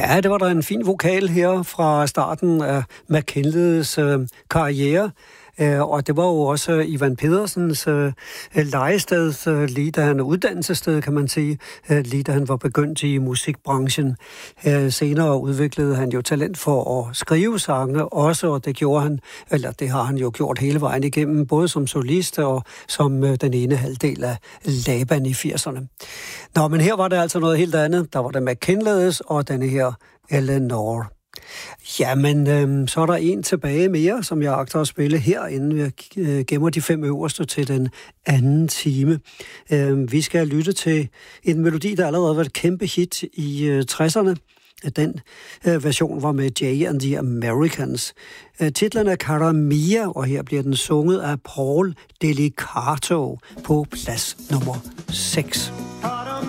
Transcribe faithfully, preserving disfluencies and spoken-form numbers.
Ja, det var der en fin vokal her fra starten af McKinleys øh, karriere. Uh, og det var jo også Ivan Pedersens uh, legested, uh, lige da han er uddannelsessted, kan man sige, uh, lige da han var begyndt i musikbranchen. Uh, senere udviklede han jo talent for at skrive sange også, og det gjorde han, eller det har han jo gjort hele vejen igennem, både som solist og som uh, den ene halvdel af Laban i firserne. Nå, men her var det altså noget helt andet. Der var det McKinleys og denne her Eleanor. Jamen, øh, så er der en tilbage mere, som jeg agter at spille her, inden vi øh, gemmer de fem øverste til den anden time. Øh, vi skal lytte til en melodi, der allerede var et kæmpe hit i øh, tresserne. Den øh, version var med Jay and the Americans. Øh, titlen er Cara Mia, og her bliver den sunget af Paul Delicato på plads nummer seks.